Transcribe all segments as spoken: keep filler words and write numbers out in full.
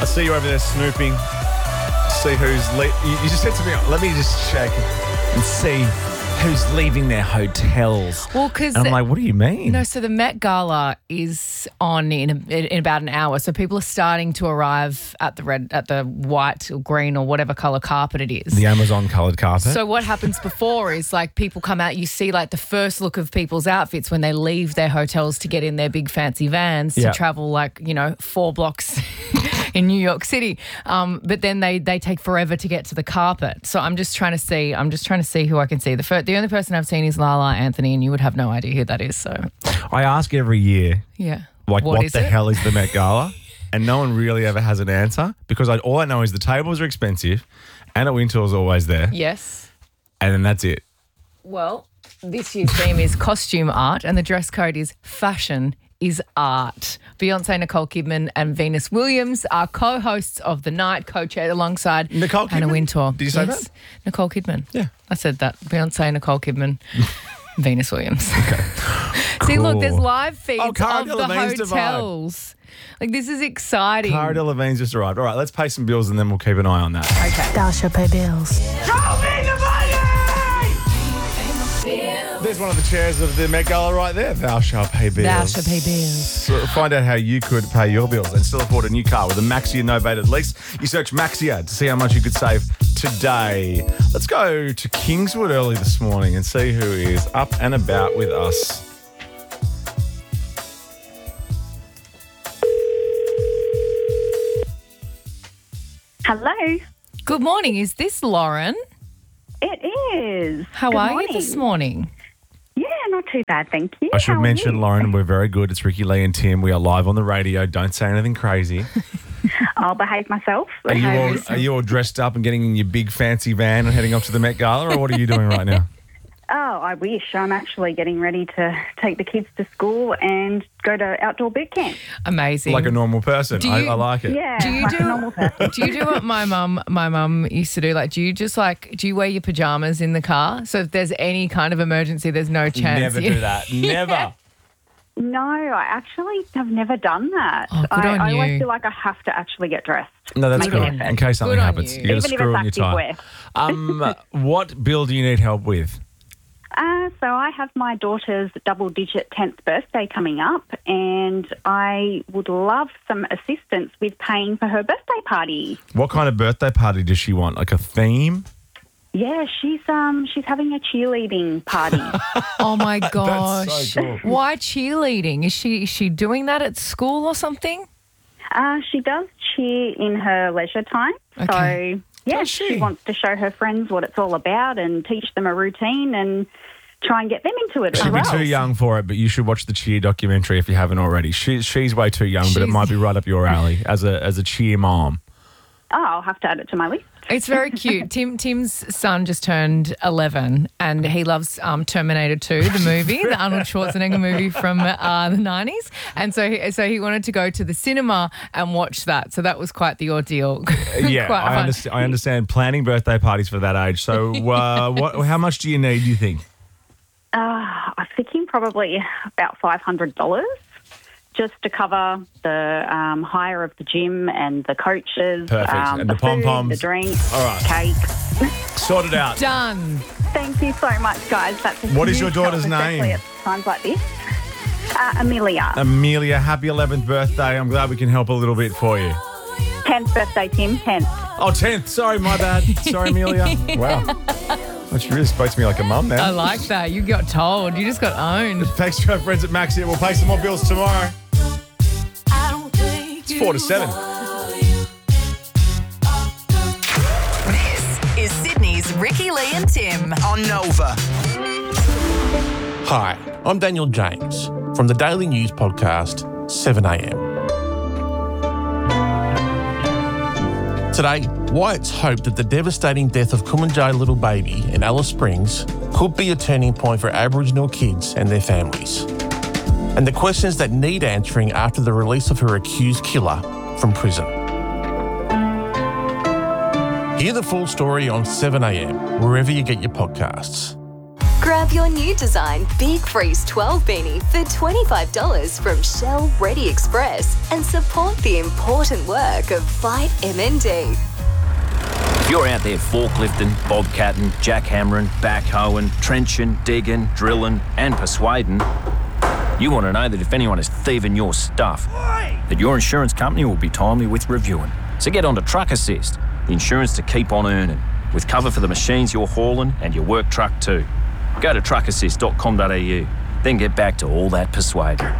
see you over there snooping. See who's... Le- you, you just said to me, let me just check and see who's leaving their hotels. Well, because... I'm like, what do you mean? No, so the Met Gala is on in, a, in about an hour. So people are starting to arrive at the red, at the white or green or whatever colour carpet it is. The Amazon coloured carpet. So what happens before is like people come out, you see like the first look of people's outfits when they leave their hotels to get in their big fancy vans Yep. to travel like, you know, four blocks in New York City. Um, but then they they take forever to get to the carpet. So I'm just trying to see, I'm just trying to see who I can see. The first, the only person I've seen is Lala Anthony, and you would have no idea who that is. So I ask every year, yeah. like, what, is the it? hell is the Met Gala? And no one really ever has an answer because I, all I know is the tables are expensive, Anna Wintour's always there, Yes. and then that's it. Well, this year's theme is costume art, and the dress code is fashion is art. Beyonce, Nicole Kidman and Venus Williams are co-hosts of the night, co-chaired alongside Nicole Anna Kidman? Wintour. Did you say Yes. that? Nicole Kidman. Yeah. I said that. Beyonce, Nicole Kidman, Venus Williams. Okay. See, look, there's Cool. live feeds Oh, Cara of the Delevingne's arrived. hotels. Like, this is exciting. Cara Delevingne's just arrived. All right, let's pay some bills and then we'll keep an eye on that. Okay. Thou shalt pay bills. There's one of the chairs of the Met Gala right there. Thou shalt pay bills. Thou shalt pay bills. So find out how you could pay your bills and still afford a new car with a Maxia novated lease. You search Maxia to see how much you could save today. Let's go to Kingswood early this morning and see who is up and about with us. Hello. Good morning. Is this Lauren? It is. How Good are morning. you this morning? Yeah, not too bad, thank you. I should How are mention, you? Lauren, we're very good. It's Ricky, Lee and Tim. We are live on the radio. Don't say anything crazy. I'll behave myself. Are you, all, Behave- are you all dressed up and getting in your big fancy van and heading off to the Met Gala, or what are you doing right now? Oh, I wish. I'm actually getting ready to take the kids to school and go to outdoor boot camp. Amazing. Like a normal person. Do I, you- I like it. Yeah, Do you like do a normal person. Do you do what my mum my mum used to do? Like, do you just like do you wear your pajamas in the car? So if there's any kind of emergency, there's no chance. Never you- do that. Never. No, I actually have never done that. Oh, good I, on I you. always feel like I have to actually get dressed. No, that's Make good. an effort. In case something Good on happens, you. you got Even to if screw it's in your active tie. wear. Um, what bill do you need help with? Uh, so I have my daughter's double-digit tenth birthday coming up, and I would love some assistance with paying for her birthday party. What kind of birthday party does she want? Like a theme? Yeah, she's um she's having a cheerleading party. Oh my gosh! so cool. Why cheerleading? Is she is she doing that at school or something? uh, she does cheer in her leisure time. Okay. So, yeah, Does she? she wants to show her friends what it's all about and teach them a routine and try and get them into it as She'd be well. too young for it, but you should watch the cheer documentary if you haven't already. She, she's way too young, but it She's- might be right up your alley as a as a cheer mom. Oh, I'll have to add it to my list. It's very cute. Tim Tim's son just turned eleven, and he loves um, Terminator two, the movie, the Arnold Schwarzenegger movie from uh, the nineties. And so, he, so he wanted to go to the cinema and watch that. So that was quite the ordeal. Yeah, Quite I fun. understand. I understand planning birthday parties for that age. So, uh, what? How much do you need? Do you think? Uh, I'm thinking probably about five hundred dollars just to cover the um, hire of the gym and the coaches. Perfect. Um, And the the food, pom-poms. the drinks, All right. cake. Sort it out. Done. Thank you so much, guys. That's a What is huge your daughter's help, especially name? at times like this. Uh, Amelia. Amelia, happy eleventh birthday. I'm glad we can help a little bit for you. tenth birthday, Tim. tenth. Oh, tenth. Sorry, my bad. Sorry, Amelia. Wow. Well, she really spoke to me like a mum I now. like that. You got told. You just got owned. Thanks to our friends at Maxia. We'll pay some more bills tomorrow. It's four to seven. This is Sydney's Ricky, Lee and Tim. On Nova. Hi, I'm Daniel James from the daily news podcast seven a m. Today, why it's hoped that the devastating death of Kumanjai little baby in Alice Springs could be a turning point for Aboriginal kids and their families. And the questions that need answering after the release of her accused killer from prison. Hear the full story on seven a m, wherever you get your podcasts. Grab your new design Big Freeze twelve beanie for twenty-five dollars from Shell Ready Express and support the important work of Fight M N D. If you're out there forklifting, bobcatting, jackhammering, backhoeing, trenching, digging, drilling and persuading, you want to know that if anyone is thieving your stuff, that your insurance company will be timely with reviewing. So get on to Truck Assist, the insurance to keep on earning, with cover for the machines you're hauling and your work truck too. Go to truck assist dot com dot a u, then get back to all that persuading.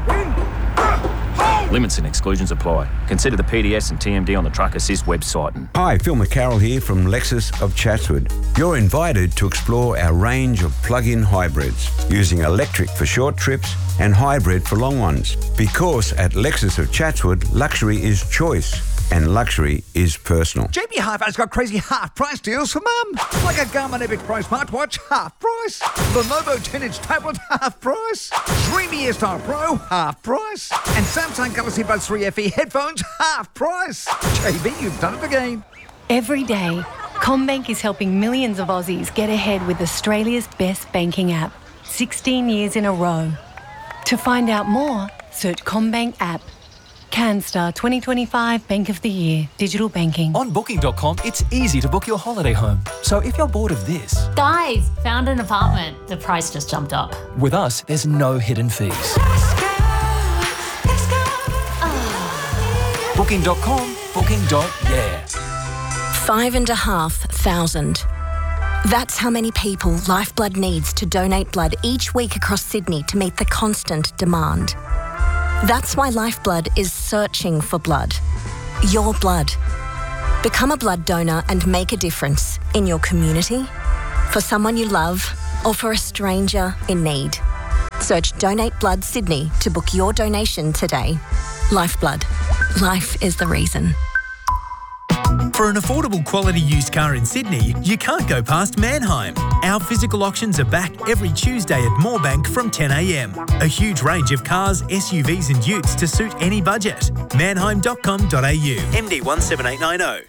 Limits and exclusions apply. Consider the P D S and T M D on the Truck Assist website. Hi, Phil McCarroll here from Lexus of Chatswood. You're invited to explore our range of plug-in hybrids, using electric for short trips and hybrid for long ones. Because at Lexus of Chatswood, luxury is choice and luxury is personal. J B Hi-Fi's got crazy half-price deals for mum. Like a Garmin Epic Pro smartwatch, half price. Lenovo ten-inch tablet, half price. Dreamy Airstyle Pro, half price. And Samsung Galaxy Buds three F E headphones, half price. J B, you've done it again. Every day, CommBank is helping millions of Aussies get ahead with Australia's best banking app. sixteen years in a row. To find out more, search CommBank app. CanStar twenty twenty-five Bank of the Year. Digital banking. On booking dot com, it's easy to book your holiday home. So if you're bored of this... Guys, found an apartment. The price just jumped up. With us, there's no hidden fees. Let's go, let's go. Oh. booking dot com, booking. Yeah. Five and a half thousand. That's how many people Lifeblood needs to donate blood each week across Sydney to meet the constant demand. That's why Lifeblood is searching for blood. Your blood. Become a blood donor and make a difference in your community, for someone you love, or for a stranger in need. Search Donate Blood Sydney to book your donation today. Lifeblood. Life is the reason. For an affordable quality used car in Sydney, you can't go past Mannheim. Our physical auctions are back every Tuesday at Moorebank from ten a m. A huge range of cars, S U Vs and utes to suit any budget. mannheim dot com dot a u. M D one seven eight nine zero.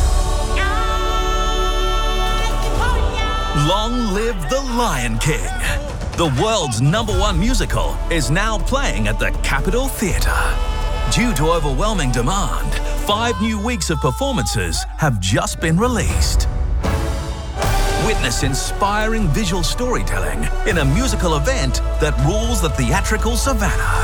Long live the Lion King. The world's number one musical is now playing at the Capitol Theatre. Due to overwhelming demand, five new weeks of performances have just been released. Witness inspiring visual storytelling in a musical event that rules the theatrical savannah.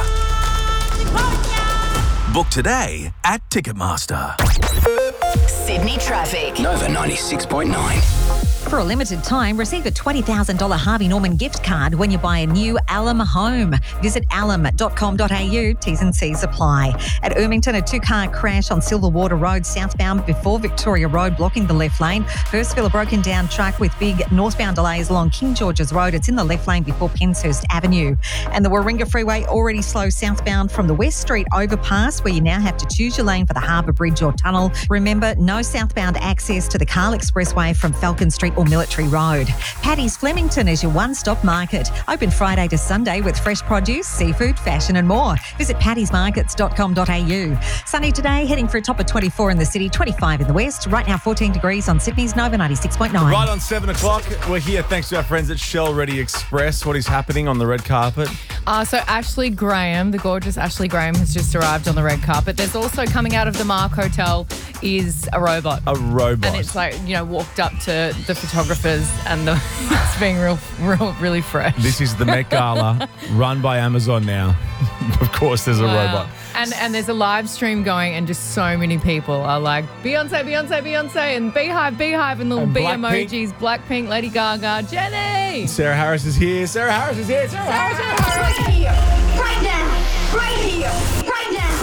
Book today at Ticketmaster. Sydney traffic. Nova ninety-six point nine. For a limited time, receive a twenty thousand dollars Harvey Norman gift card when you buy a new Alum home. Visit alum dot com dot a u. T's and C's apply. At Ermington, a two-car crash on Silverwater Road southbound before Victoria Road, blocking the left lane. Hurstville, a broken down truck with big northbound delays along King George's Road. It's in the left lane before Penshurst Avenue. And the Warringah Freeway already slow southbound from the West Street overpass, where you now have to choose your lane for the Harbour Bridge or tunnel. Remember, no southbound access to the Carl Expressway from Falcon Street or Military Road. Paddy's Flemington is your one-stop market. Open Friday to Sunday with fresh produce, seafood, fashion and more. Visit paddys markets dot com dot a u. Sunny today, heading for a top of twenty-four in the city, twenty-five in the west. Right now fourteen degrees on Sydney's Nova ninety-six point nine. Right on seven o'clock, we're here thanks to our friends at Shell Ready Express. What is happening on the red carpet? Uh, so Ashley Graham, the gorgeous Ashley Graham, has just arrived on the red carpet. There's also coming out of the Mark Hotel is a robot. A robot. And it's like, you know, walked up to the photographers and the, it's being real, real, really fresh. This is the Met Gala, run by Amazon now. Of course, there's a Wow. robot. And and there's a live stream going, and just so many people are like, Beyonce, Beyonce, Beyonce, and Beehive, Beehive, and little And bee Blackpink. emojis, Blackpink, Lady Gaga, Jenny. Sarah Harris is here. Sarah Harris is here. Sarah Harris. Sarah Harris. Right here, right now, right here, right now.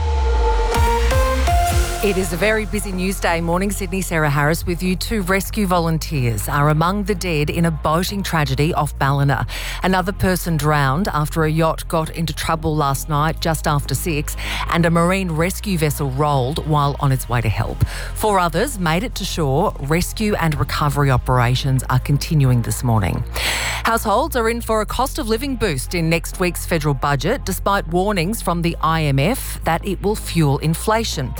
It is a very busy news day. Morning Sydney, Sarah Harris with you. Two rescue volunteers are among the dead in a boating tragedy off Ballina. Another person drowned after a yacht got into trouble last night just after six, and a marine rescue vessel rolled while on its way to help. Four others made it to shore. Rescue and recovery operations are continuing this morning. Households are in for a cost of living boost in next week's federal budget, despite warnings from the I M F that it will fuel inflation.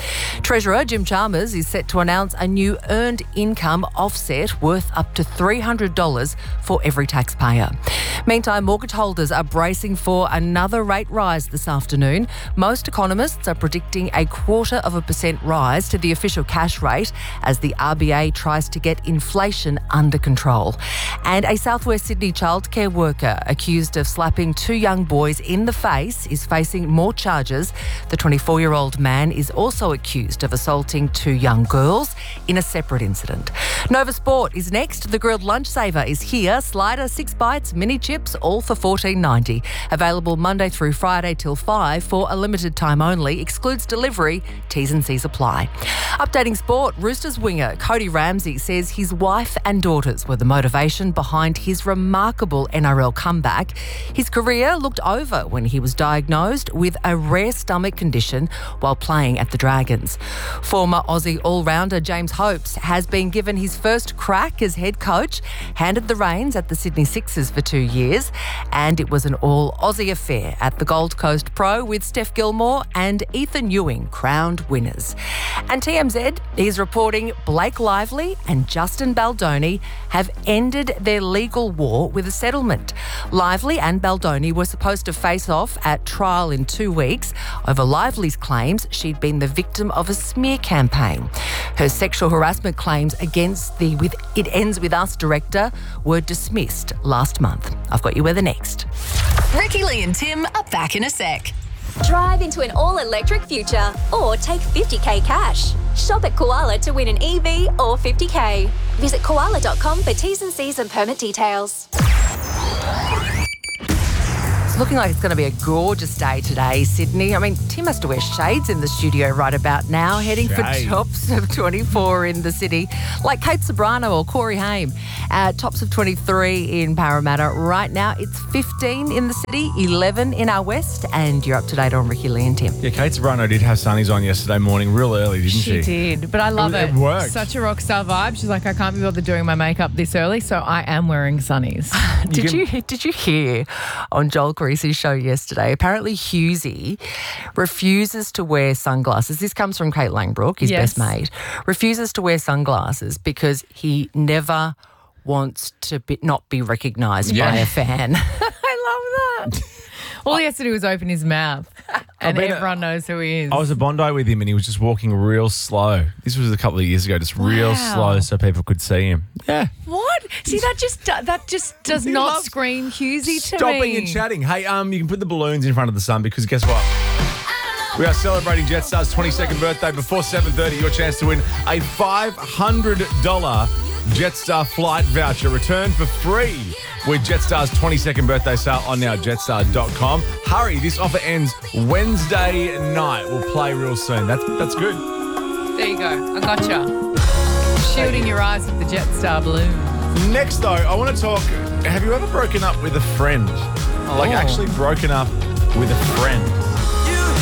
Treasurer Jim Chalmers is set to announce a new earned income offset worth up to three hundred dollars for every taxpayer. Meantime, mortgage holders are bracing for another rate rise this afternoon. Most economists are predicting a quarter of a percent rise to the official cash rate as the R B A tries to get inflation under control. And a South West Sydney childcare worker accused of slapping two young boys in the face is facing more charges. The twenty-four-year-old man is also accused of assaulting two young girls in a separate incident. Nova Sport is next. The grilled lunch saver is here. Slider, six bites, mini chips, all for fourteen ninety. Available Monday through Friday till five for a limited time only. Excludes delivery. T's and C's apply. Updating sport, Roosters winger Cody Ramsey says his wife and daughters were the motivation behind his remarkable N R L comeback. His career looked over when he was diagnosed with a rare stomach condition while playing at the Dragons. Former Aussie all-rounder James Hopes has been given his first crack as head coach, handed the reins at the Sydney Sixers for two years, and it was an all-Aussie affair at the Gold Coast Pro with Steph Gilmore and Ethan Ewing crowned winners. And T M Z is reporting Blake Lively and Justin Baldoni have ended their legal war with a settlement. Lively and Baldoni were supposed to face off at trial in two weeks over Lively's claims she'd been the victim of a smear campaign. Her sexual harassment claims against the With It Ends With Us director were dismissed last month. I've got you with the next. Ricky Lee and Tim are back in a sec. Drive into an all-electric future or take fifty k cash. Shop at Koala to win an E V or fifty k. Visit koala dot com for T's and C's and permit details. It's looking like it's going to be a gorgeous day today, Sydney. I mean, Tim has to wear shades in the studio right about now, heading Shades. for tops of twenty-four in the city, like Kate Sobrano or Corey Haim. Uh, tops of twenty-three in Parramatta. Right now, it's fifteen in the city, eleven in our west, and you're up to date on Ricky Lee and Tim. Yeah, Kate Sobrano did have sunnies on yesterday morning, real early, didn't she? She did, but I love It- it. it worked. Such a rock star vibe. She's like, I can't be bothered doing my makeup this early, so I am wearing sunnies. Did you did you hear on Joel Creasy's show yesterday? Apparently, Husey refuses to wear sunglasses. This comes from Kate Langbrook, his Yes. best mate. Refuses to wear sunglasses because he never wants to be, not be recognised Yeah. by a fan. I love that. All he has to do is open his mouth, and been a- everyone knows who he is. I was at Bondi with him and he was just walking real slow. This was a couple of years ago, just real Wow. slow so people could see him. Yeah. What? See, that just that just does He not loves scream Husey to Stopping me. and chatting. Hey, um, you can put the balloons in front of the sun because guess what? We are celebrating Jetstar's twenty-second birthday before seven thirty. Your chance to win a five hundred dollars Jetstar flight voucher returned for free with Jetstar's twenty-second birthday sale on now jetstar dot com. Hurry, this offer ends Wednesday night. We'll play real soon. That's that's good. There you go. I gotcha. Shielding your eyes with the Jetstar balloon. Next, though, I want to talk. Have you ever broken up with a friend? Like, Oh. actually broken up with a friend?